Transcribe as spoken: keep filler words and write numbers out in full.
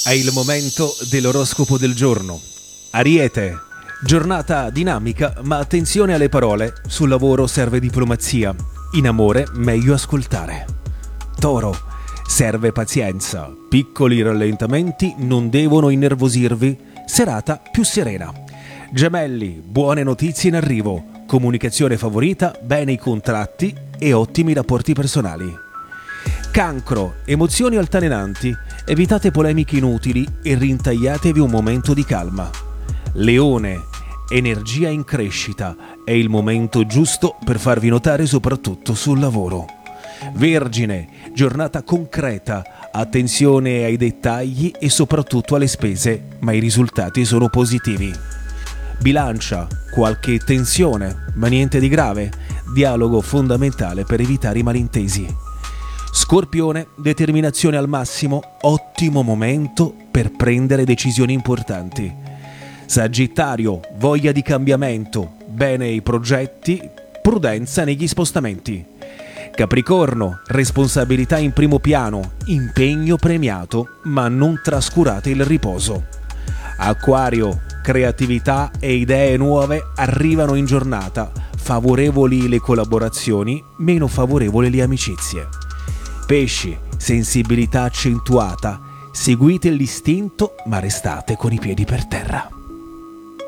È il momento dell'oroscopo del giorno. Ariete, giornata dinamica, ma attenzione alle parole. Sul lavoro serve diplomazia. In amore meglio ascoltare. Toro, serve pazienza. Piccoli rallentamenti non devono innervosirvi. Serata più serena. Gemelli, buone notizie in arrivo. Comunicazione favorita, bene i contratti e ottimi rapporti personali. Cancro, emozioni altalenanti, evitate polemiche inutili e rintagliatevi un momento di calma. Leone, energia in crescita, è il momento giusto per farvi notare soprattutto sul lavoro. Vergine, giornata concreta, attenzione ai dettagli e soprattutto alle spese, ma i risultati sono positivi. Bilancia, qualche tensione, ma niente di grave, dialogo fondamentale per evitare i malintesi. Scorpione, determinazione al massimo, ottimo momento per prendere decisioni importanti. Sagittario, voglia di cambiamento, bene i progetti, prudenza negli spostamenti. Capricorno, responsabilità in primo piano, impegno premiato, ma non trascurate il riposo. Acquario, creatività e idee nuove arrivano in giornata, favorevoli le collaborazioni, meno favorevoli le amicizie. Pesci, sensibilità accentuata, seguite l'istinto ma restate con i piedi per terra.